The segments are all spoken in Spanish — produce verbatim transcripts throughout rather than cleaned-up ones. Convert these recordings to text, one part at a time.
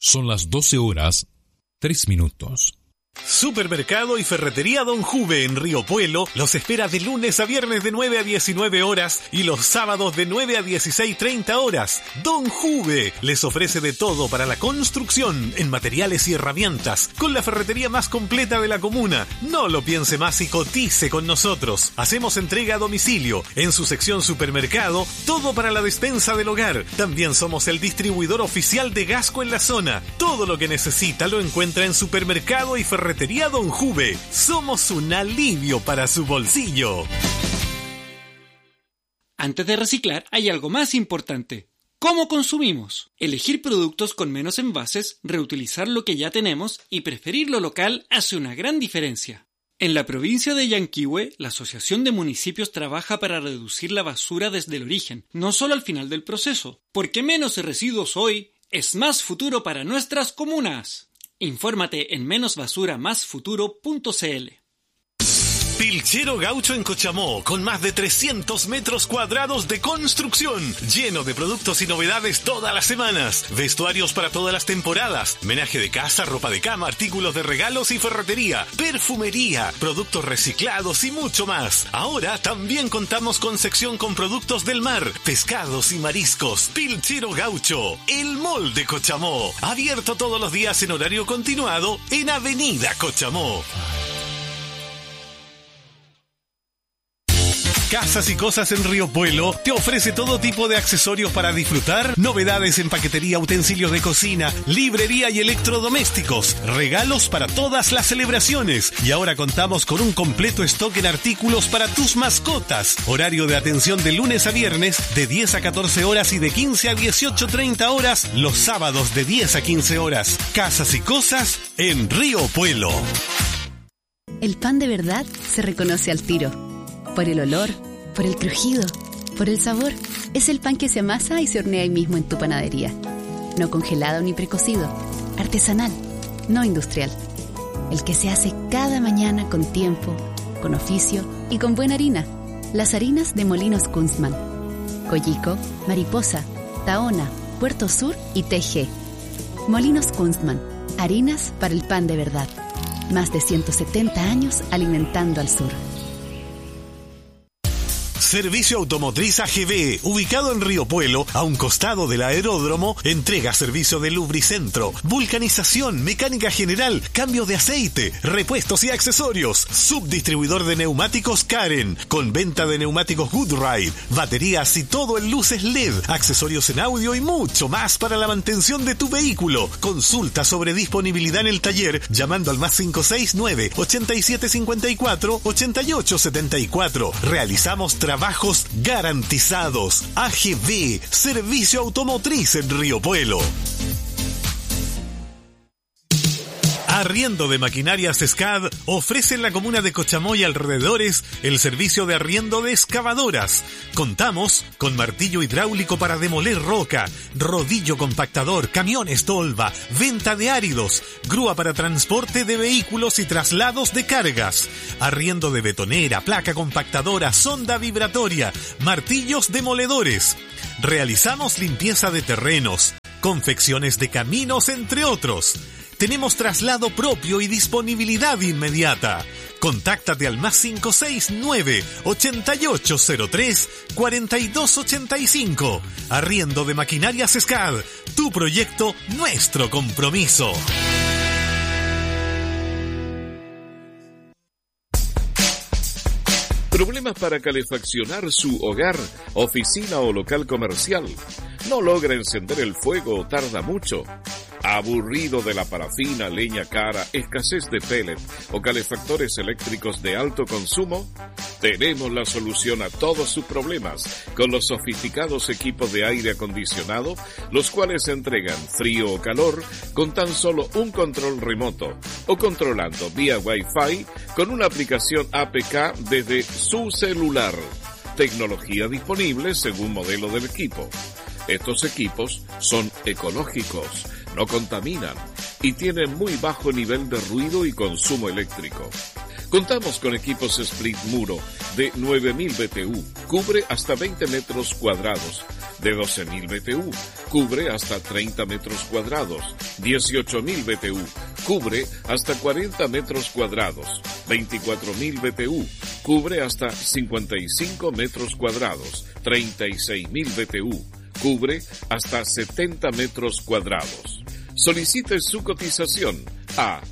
Son las doce horas, tres minutos. Supermercado y Ferretería Don Juve en Río Puelo los espera de lunes a viernes de nueve a diecinueve horas y los sábados de nueve a dieciséis treinta horas. Don Juve les ofrece de todo para la construcción en materiales y herramientas con la ferretería más completa de la comuna. No lo piense más y cotice con nosotros. Hacemos entrega a domicilio. En su sección supermercado, todo para la despensa del hogar. También somos el distribuidor oficial de Gasco en la zona. Todo lo que necesita lo encuentra en Supermercado y Ferretería Ferretería Don Juve. Somos un alivio para su bolsillo. Antes de reciclar, hay algo más importante. ¿Cómo consumimos? Elegir productos con menos envases, reutilizar lo que ya tenemos y preferir lo local hace una gran diferencia. En la provincia de Yanquihue, la Asociación de Municipios trabaja para reducir la basura desde el origen, no solo al final del proceso, porque menos residuos hoy es más futuro para nuestras comunas. Infórmate en menos basura más futuro punto c l. Pilchero Gaucho en Cochamó, con más de trescientos metros cuadrados de construcción, lleno de productos y novedades todas las semanas, vestuarios para todas las temporadas, menaje de casa, ropa de cama, artículos de regalos y ferretería, perfumería, productos reciclados y mucho más. Ahora también contamos con sección con productos del mar, pescados y mariscos. Pilchero Gaucho, el mall de Cochamó, abierto todos los días en horario continuado en Avenida Cochamó. Casas y Cosas en Río Puelo te ofrece todo tipo de accesorios para disfrutar, novedades en paquetería, utensilios de cocina, librería y electrodomésticos, regalos para todas las celebraciones. Y ahora contamos con un completo stock en artículos para tus mascotas. Horario de atención de lunes a viernes de diez a catorce horas y de quince a dieciocho treinta horas los sábados de diez a quince horas. Casas y Cosas en Río Puelo. El pan de verdad se reconoce al tiro. Por el olor, por el crujido, por el sabor. Es el pan que se amasa y se hornea ahí mismo en tu panadería. No congelado ni precocido. Artesanal, no industrial. El que se hace cada mañana con tiempo, con oficio y con buena harina. Las harinas de Molinos Kunstmann. Coyico, Mariposa, Tahona, Puerto Sur y T G. Molinos Kunstmann. Harinas para el pan de verdad. Más de ciento setenta años alimentando al sur. Servicio Automotriz A G B, ubicado en Río Puelo, a un costado del aeródromo, entrega servicio de lubricentro, vulcanización, mecánica general, cambio de aceite, repuestos y accesorios. Subdistribuidor de neumáticos Karen, con venta de neumáticos Goodride, baterías y todo en luces L E D, accesorios en audio y mucho más para la mantención de tu vehículo. Consulta sobre disponibilidad en el taller llamando al más cinco seis nueve, ochenta y siete cincuenta y cuatro, ochenta y ocho setenta y cuatro. Realizamos trabajos Trabajos garantizados. A G B, Servicio Automotriz en Río Puelo. Arriendo de Maquinarias S C A D ofrece en la comuna de Cochamó y alrededores el servicio de arriendo de excavadoras. Contamos con martillo hidráulico para demoler roca, rodillo compactador, camiones tolva, venta de áridos, grúa para transporte de vehículos y traslados de cargas, arriendo de betonera, placa compactadora, sonda vibratoria, martillos demoledores. Realizamos limpieza de terrenos, confecciones de caminos, entre otros. Tenemos traslado propio y disponibilidad inmediata. Contáctate al más cinco seis nueve, ochenta y ocho cero tres, cuarenta y dos ochenta y cinco. Arriendo de Maquinarias S C A D. Tu proyecto, nuestro compromiso. ¿Problemas para calefaccionar su hogar, oficina o local comercial? ¿No logra encender el fuego o tarda mucho? ¿Aburrido de la parafina, leña cara, escasez de pellet o calefactores eléctricos de alto consumo? Tenemos la solución a todos sus problemas con los sofisticados equipos de aire acondicionado, los cuales entregan frío o calor con tan solo un control remoto o controlando vía Wi-Fi con una aplicación A P K desde su celular. Tecnología disponible según modelo del equipo. Estos equipos son ecológicos, no contaminan y tienen muy bajo nivel de ruido y consumo eléctrico. Contamos con equipos split muro de nueve mil B T U, cubre hasta veinte metros cuadrados, de doce mil B T U, cubre hasta treinta metros cuadrados. dieciocho mil B T U, cubre hasta cuarenta metros cuadrados. veinticuatro mil B T U, cubre hasta cincuenta y cinco metros cuadrados. treinta y seis mil B T U, cubre hasta setenta metros cuadrados. Solicite su cotización a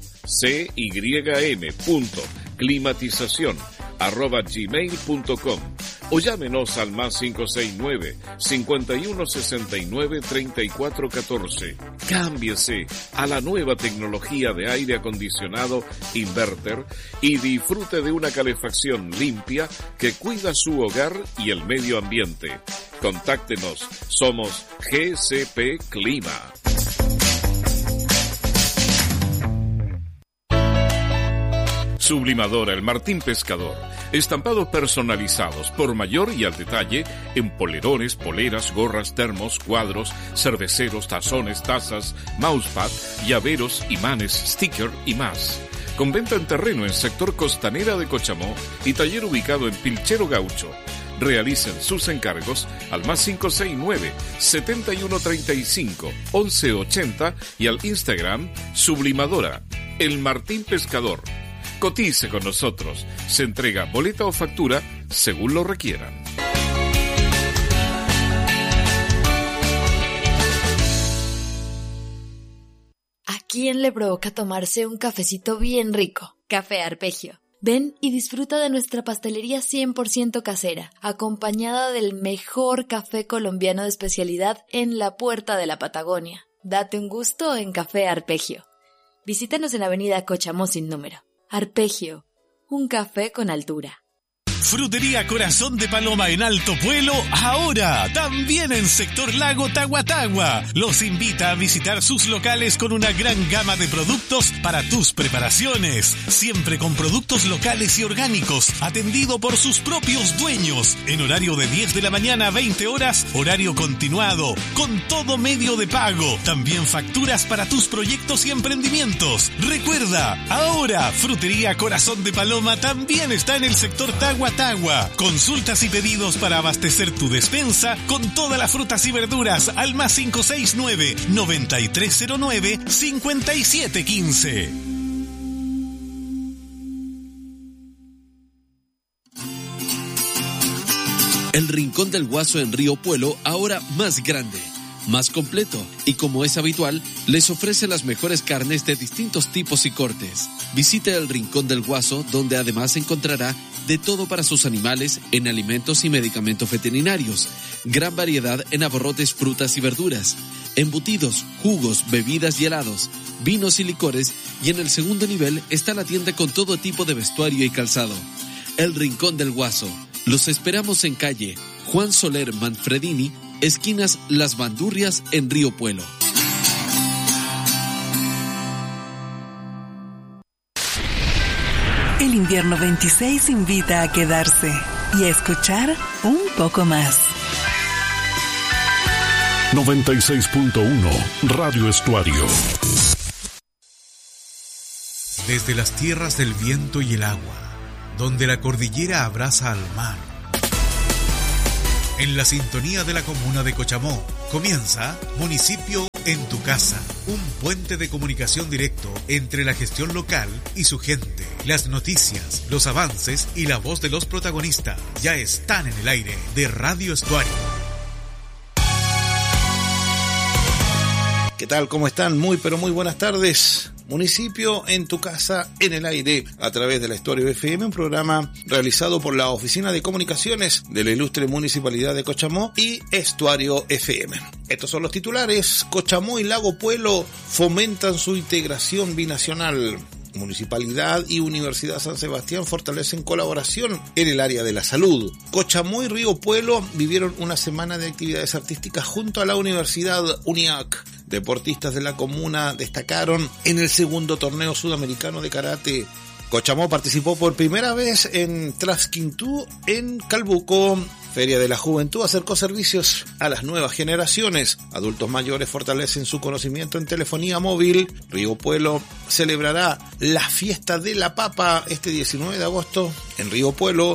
cym.climatización arroba gmail punto com o llámenos al más cinco seis nueve, cincuenta y uno sesenta y nueve, treinta y cuatro catorce. Cámbiese a la nueva tecnología de aire acondicionado inverter y disfrute de una calefacción limpia que cuida su hogar y el medio ambiente. Contáctenos, somos G C P Clima. Sublimadora El Martín Pescador. Estampados personalizados por mayor y al detalle en polerones, poleras, gorras, termos, cuadros, cerveceros, tazones, tazas, mousepad, llaveros, imanes, sticker y más. Con venta en terreno en sector Costanera de Cochamó y taller ubicado en Pilchero Gaucho. Realicen sus encargos al más cinco seis nueve, setenta y uno treinta y cinco, once ochenta y al Instagram Sublimadora El Martín Pescador. Cotice con nosotros. Se entrega boleta o factura según lo requieran. ¿A quién le provoca tomarse un cafecito bien rico? Café Arpegio. Ven y disfruta de nuestra pastelería cien por ciento casera, acompañada del mejor café colombiano de especialidad en la puerta de la Patagonia. Date un gusto en Café Arpegio. Visítanos en la avenida Cochamó sin número. Arpegio, un café con altura. Frutería Corazón de Paloma en Alto Puelo, ahora también en sector Lago Tahuatahua. Los invita a visitar sus locales con una gran gama de productos para tus preparaciones. Siempre con productos locales y orgánicos, atendido por sus propios dueños. En horario de diez de la mañana a veinte horas, horario continuado, con todo medio de pago. También facturas para tus proyectos y emprendimientos. Recuerda, ahora Frutería Corazón de Paloma también está en el sector Tahuatahua. Consultas y pedidos para abastecer tu despensa con todas las frutas y verduras al más cinco seis nueve, noventa y tres cero nueve, cincuenta y siete quince. El Rincón del Guaso en Río Puelo, ahora más grande, más completo y, como es habitual, les ofrece las mejores carnes de distintos tipos y cortes. Visite el Rincón del Guaso, donde además encontrará de todo para sus animales en alimentos y medicamentos veterinarios, gran variedad en abarrotes, frutas y verduras, embutidos, jugos, bebidas y helados, vinos y licores, y en el segundo nivel está la tienda con todo tipo de vestuario y calzado. El Rincón del Guaso. Los esperamos en calle Juan Soler Manfredini, esquinas Las Bandurrias en Río Puelo. El invierno veintiséis invita a quedarse y a escuchar un poco más. noventa y seis punto uno Radio Estuario. Desde las tierras del viento y el agua, donde la cordillera abraza al mar, en la sintonía de la comuna de Cochamó, comienza Municipio en tu Casa, un puente de comunicación directo entre la gestión local y su gente. Las noticias, los avances y la voz de los protagonistas ya están en el aire de Radio Estuario. ¿Qué tal? ¿Cómo están? Muy pero muy buenas tardes. Municipio en tu Casa en el aire a través de la Estuario F M, un programa realizado por la Oficina de Comunicaciones de la Ilustre Municipalidad de Cochamó y Estuario F M. Estos son los titulares. Cochamó y Lago Puelo fomentan su integración binacional. Municipalidad y Universidad San Sebastián fortalecen colaboración en el área de la salud. Cochamó y Río Puelo vivieron una semana de actividades artísticas junto a la Universidad UNIAC. Deportistas de la comuna destacaron en el segundo torneo sudamericano de karate. Cochamó participó por primera vez en Trasquintú en Calbuco. Feria de la Juventud acercó servicios a las nuevas generaciones. Adultos mayores fortalecen su conocimiento en telefonía móvil. Río Puelo celebrará la fiesta de la papa este diecinueve de agosto. En Río Puelo,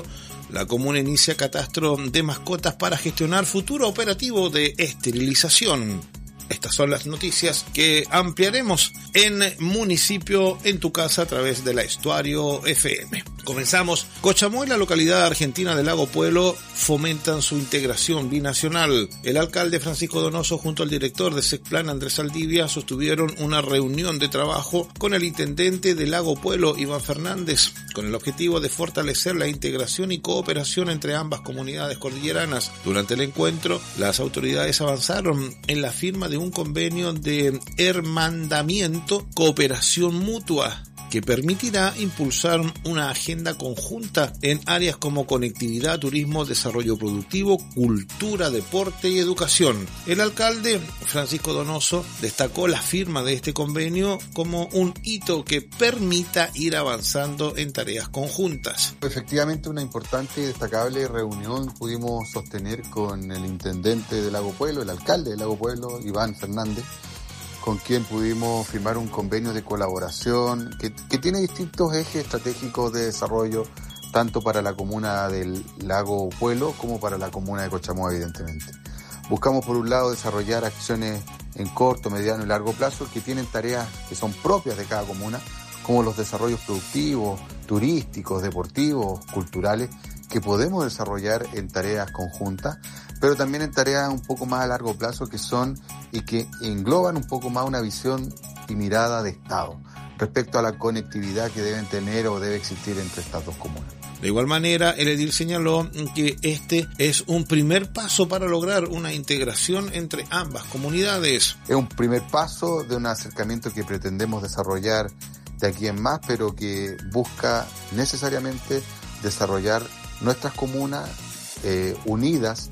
la comuna inicia catastro de mascotas para gestionar futuro operativo de esterilización. Estas son las noticias que ampliaremos en Municipio en tu Casa a través de la Estuario F M. Comenzamos. Cochamó y la localidad argentina de Lago Puelo fomentan su integración binacional. El alcalde Francisco Donoso junto al director de SECPLAN Andrés Saldivia sostuvieron una reunión de trabajo con el intendente de Lago Puelo Iván Fernández con el objetivo de fortalecer la integración y cooperación entre ambas comunidades cordilleranas. Durante el encuentro, las autoridades avanzaron en la firma de un convenio de hermandamiento, cooperación mutua, que permitirá impulsar una agenda conjunta en áreas como conectividad, turismo, desarrollo productivo, cultura, deporte y educación. El alcalde Francisco Donoso destacó la firma de este convenio como un hito que permita ir avanzando en tareas conjuntas. Efectivamente, una importante y destacable reunión pudimos sostener con el intendente de Lago Puelo, el alcalde de Lago Puelo, Iván Fernández, con quien pudimos firmar un convenio de colaboración que, que tiene distintos ejes estratégicos de desarrollo, tanto para la comuna del Lago Puelo como para la comuna de Cochamó, evidentemente. Buscamos, por un lado, desarrollar acciones en corto, mediano y largo plazo que tienen tareas que son propias de cada comuna, como los desarrollos productivos, turísticos, deportivos, culturales, que podemos desarrollar en tareas conjuntas, pero también en tareas un poco más a largo plazo que son y que engloban un poco más una visión y mirada de Estado respecto a la conectividad que deben tener o debe existir entre estas dos comunas. De igual manera, el edil señaló que este es un primer paso para lograr una integración entre ambas comunidades. Es un primer paso de un acercamiento que pretendemos desarrollar de aquí en más, pero que busca necesariamente desarrollar nuestras comunas eh, unidas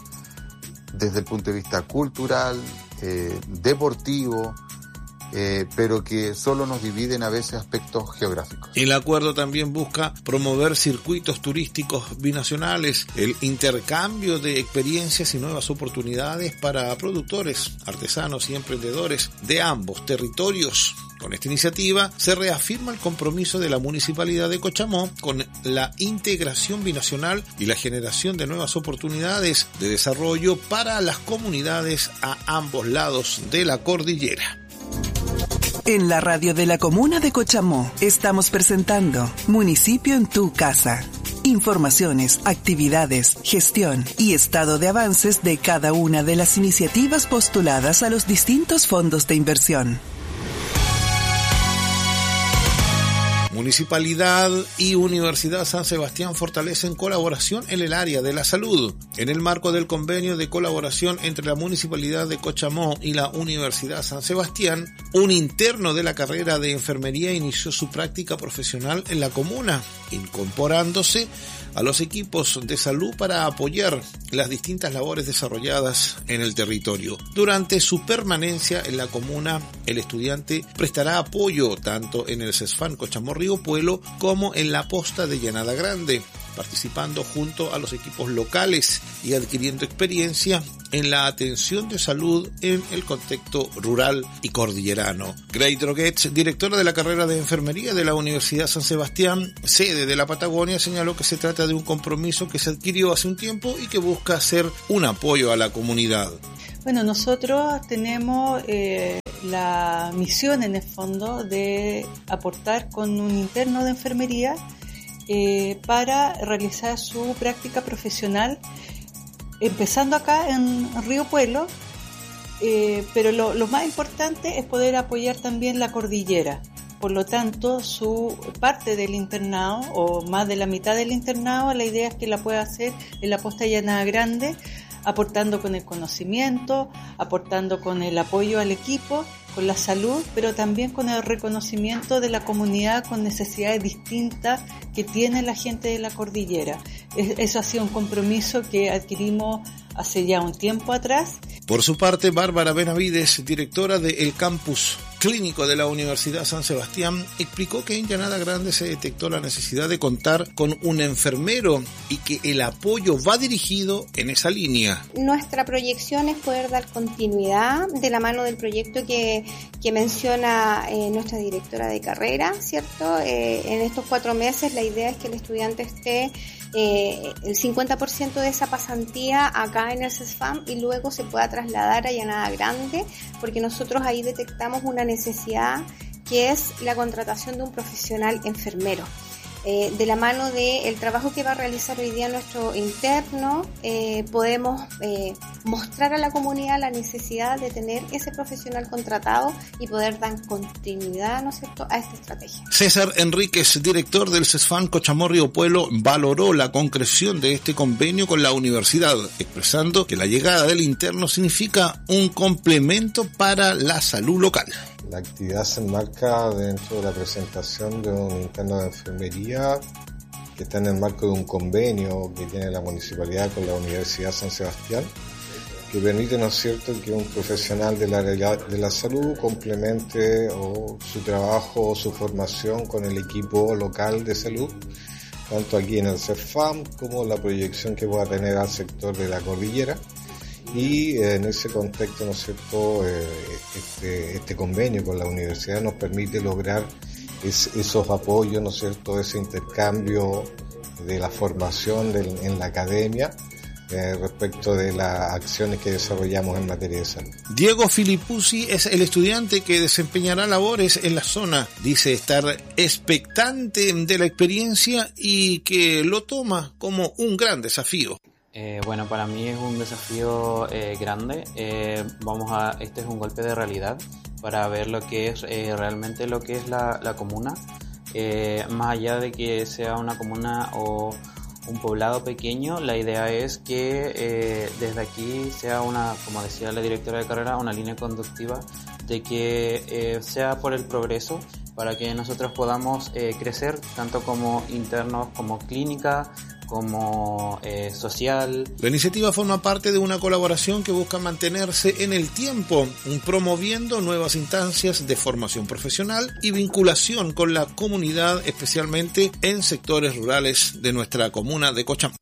desde el punto de vista cultural, eh, deportivo, eh, pero que solo nos dividen a veces aspectos geográficos. El acuerdo también busca promover circuitos turísticos binacionales, el intercambio de experiencias y nuevas oportunidades para productores, artesanos y emprendedores de ambos territorios. Con esta iniciativa se reafirma el compromiso de la Municipalidad de Cochamó con la integración binacional y la generación de nuevas oportunidades de desarrollo para las comunidades a ambos lados de la cordillera. En la radio de la comuna de Cochamó estamos presentando Municipio en tu Casa. Informaciones, actividades, gestión y estado de avances de cada una de las iniciativas postuladas a los distintos fondos de inversión. Municipalidad y Universidad San Sebastián fortalecen colaboración en el área de la salud. En el marco del convenio de colaboración entre la Municipalidad de Cochamó y la Universidad San Sebastián, un interno de la carrera de enfermería inició su práctica profesional en la comuna, incorporándose a los equipos de salud para apoyar las distintas labores desarrolladas en el territorio. Durante su permanencia en la comuna, el estudiante prestará apoyo tanto en el CESFAN Cochamó Río Puelo como en la posta de Llanada Grande, participando junto a los equipos locales y adquiriendo experiencia en la atención de salud en el contexto rural y cordillerano. Grey Droguets, directora de la carrera de enfermería de la Universidad San Sebastián, sede de la Patagonia, señaló que se trata de un compromiso que se adquirió hace un tiempo y que busca ser un apoyo a la comunidad. Bueno, nosotros tenemos eh, la misión en el fondo de aportar con un interno de enfermería eh, para realizar su práctica profesional, empezando acá en Río Puelo, eh, pero lo, lo más importante es poder apoyar también la cordillera. Por lo tanto, su parte del internado, o más de la mitad del internado, la idea es que la pueda hacer en la posta Llanada Grande, aportando con el conocimiento, aportando con el apoyo al equipo, con la salud, pero también con el reconocimiento de la comunidad con necesidades distintas que tiene la gente de la cordillera. Eso ha sido un compromiso que adquirimos hace ya un tiempo atrás. Por su parte, Bárbara Benavides, directora del campus clínico de la Universidad San Sebastián, explicó que en Llanada Grande se detectó la necesidad de contar con un enfermero y que el apoyo va dirigido en esa línea. Nuestra proyección es poder dar continuidad de la mano del proyecto que, que menciona eh, nuestra directora de carrera, ¿cierto? Eh, en estos cuatro meses la idea es que el estudiante esté eh, el cincuenta por ciento de esa pasantía acá en el CESFAM y luego se pueda trasladar a Llanada Grande, porque nosotros ahí detectamos una necesidad que es la contratación de un profesional enfermero. Eh, de la mano del trabajo que va a realizar hoy día nuestro interno, eh, podemos eh, mostrar a la comunidad la necesidad de tener ese profesional contratado y poder dar continuidad, ¿no es cierto?, a esta estrategia. César Enríquez, director del CESFAM Cochamó Río Puelo, valoró la concreción de este convenio con la universidad, expresando que la llegada del interno significa un complemento para la salud local. La actividad se enmarca dentro de la presentación de un interno de enfermería que está en el marco de un convenio que tiene la municipalidad con la Universidad San Sebastián, que permite, ¿no es cierto?, que un profesional del área de la salud complemente o su trabajo o su formación con el equipo local de salud, tanto aquí en el CESFAM como la proyección que pueda tener al sector de la cordillera. Y eh, en ese contexto, ¿no es cierto?, eh, este, este convenio con la universidad nos permite lograr es, esos apoyos, ¿no es cierto?, ese intercambio de la formación del, en la academia eh, respecto de las acciones que desarrollamos en materia de salud. Diego Filipuzzi es el estudiante que desempeñará labores en la zona. Dice estar expectante de la experiencia y que lo toma como un gran desafío. Eh, bueno, para mí es un desafío eh, grande. Eh, vamos a, este es un golpe de realidad para ver lo que es eh, realmente lo que es la, la comuna. Eh, más allá de que sea una comuna o un poblado pequeño, la idea es que eh, desde aquí sea una, como decía la directora de carrera, una línea conductiva de que eh, sea por el progreso, para que nosotros podamos eh, crecer tanto como internos, como clínica, como eh, social. La iniciativa forma parte de una colaboración que busca mantenerse en el tiempo, promoviendo nuevas instancias de formación profesional y vinculación con la comunidad, especialmente en sectores rurales de nuestra comuna de Cochamó.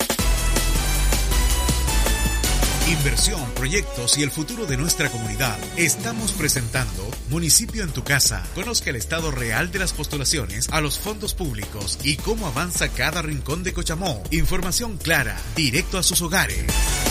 Inversión, proyectos y el futuro de nuestra comunidad. Estamos presentando Municipio en tu Casa. Conozca el estado real de las postulaciones a los fondos públicos y cómo avanza cada rincón de Cochamó. Información clara, directo a sus hogares.